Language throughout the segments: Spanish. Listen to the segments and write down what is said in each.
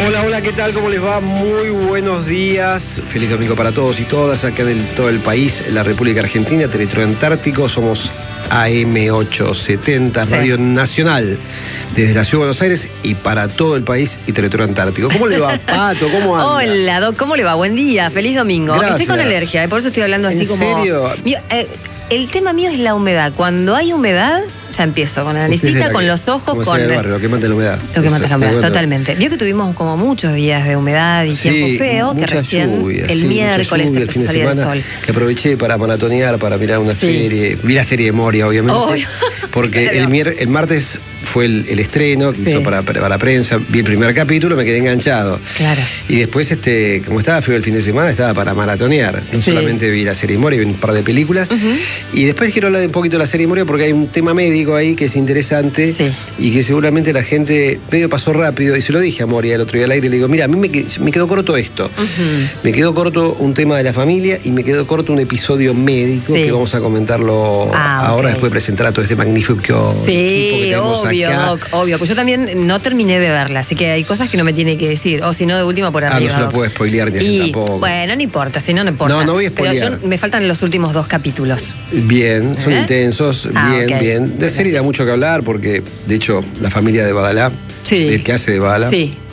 Hola, hola, ¿qué tal? ¿Cómo les va? Muy buenos días. Feliz domingo para todos y todas acá en todo el país, en la República Argentina, territorio antártico. Somos AM870, sí. Radio Nacional, desde la Ciudad de Buenos Aires y para todo el país y territorio antártico. ¿Cómo le va, Pato? ¿Cómo anda? Hola, Doc, ¿cómo le va? Buen día, feliz domingo. Gracias. Estoy con alergia, por eso estoy hablando así como... ¿En serio? El tema mío es la humedad. Cuando hay humedad, ya empiezo con la naricita, con los ojos, con... El barrio, lo que mata la humedad. Lo que mata la humedad, totalmente. Vio que tuvimos como muchos días de humedad y tiempo feo, que recién lluvia, el miércoles empezó a salir el sol. Que aproveché para maratonear, para mirar una serie. Vi la serie de Moria, obviamente. Obvio. Porque el martes fue el estreno que hizo para la prensa. Vi el primer capítulo, me quedé enganchado. Claro. Y después, como estaba feo el fin de semana, estaba para maratonear. No solamente vi la serie de Moria, vi un par de películas. Y después quiero hablar un poquito de la serie de Moria porque hay un tema médico ahí que es interesante y que seguramente la gente medio pasó rápido. Y se lo dije a Moria el otro día al aire, le digo, mira, a mí me quedó corto esto. Me quedó corto un tema de la familia y me quedó corto un episodio médico que vamos a comentarlo ahora después de presentar a todo este magnífico equipo que tenemos acá. Obvio, pues yo también no terminé de verla, así que hay cosas que no me tiene que decir, o si no de última por arriba. No se lo puedo spoilear ni tampoco. Bueno, no importa, si no importa. No voy a spoilear. Pero me faltan los últimos 2 capítulos. Bien, son intensos, bien. De serie da mucho que hablar porque, de hecho, la familia de Badalá, el que hace de Badalá,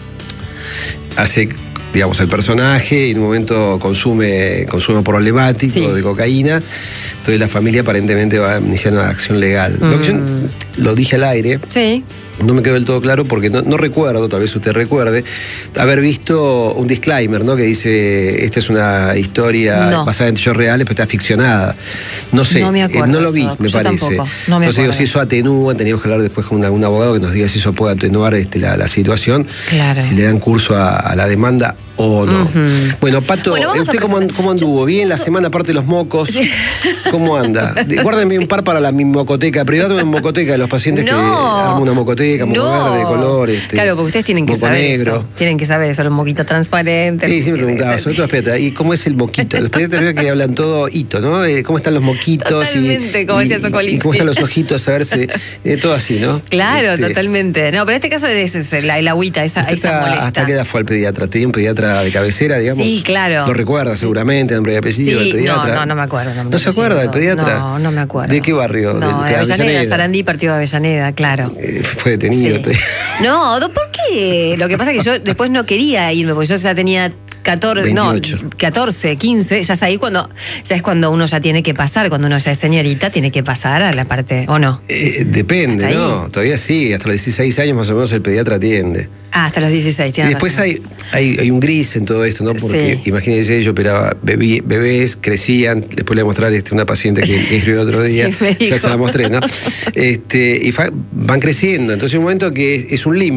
hace, digamos, el personaje y en un momento consume problemático de cocaína. Entonces la familia aparentemente va a iniciar una acción legal. Lo que yo lo dije al aire. No me quedó del todo claro porque no recuerdo, tal vez usted recuerde, haber visto un disclaimer, ¿no? Que dice, esta es una historia basada en hechos reales, pero está ficcionada. No sé, no me acuerdo no lo vi, me yo parece. Tampoco. No me Entonces digo, si eso atenúa, teníamos que hablar después con un abogado que nos diga si eso puede atenuar la situación, si le dan curso a la demanda o no. Bueno, Pato, ¿usted cómo anduvo? ¿Bien la semana, aparte de los mocos? ¿Cómo anda? Guárdenme un par para mi mocoteca privada, una mocoteca de los pacientes que arman una mocoteca, moco verde, de color. Claro, porque ustedes tienen que saber negro. Eso. Tienen que saber eso, los moquitos transparentes. Sí, siempre preguntaba. Sobre todo, espérate, ¿y cómo es el moquito? Los pediatras veo que hablan todo hito, ¿no? ¿Cómo están los moquitos? Totalmente, como decía Sokolitsky. ¿Y cómo están los ojitos? A ver si... todo así, ¿no? Claro, totalmente. No, pero en este caso es el agüita, esa molesta. ¿Hasta qué edad fue al pediatra? ¿Tenía un pediatra de cabecera, digamos? Sí, claro. Lo recuerda seguramente, nombre y apellido del pediatra. No me acuerdo. ¿No se acuerda del pediatra? No me acuerdo. ¿De qué barrio? No, de Avellaneda, Sarandí, partido de Avellaneda, claro. Fue detenido. No, ¿por qué? Lo que pasa es que yo después no quería irme, porque yo ya tenía 14, 15, ya es cuando uno ya tiene que pasar, cuando uno ya es señorita, tiene que pasar a la parte, ¿o no? Depende, ¿no? Todavía sí, hasta los 16 años más o menos el pediatra atiende. Hasta los 16, y después hay un gris en todo esto, ¿no? Porque imagínense, yo operaba bebés, crecían, después le voy a mostrar una paciente que escribió otro día, ya se la mostré, ¿no? Y van creciendo, entonces hay un momento que es un limbo.